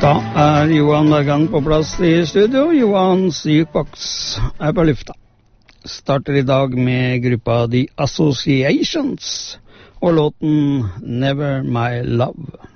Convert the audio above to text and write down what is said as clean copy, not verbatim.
Da Johan Bergan på plass I studio. Johans jukebox på lufta. Starter I dag med gruppa The Associations og låten Never My Love.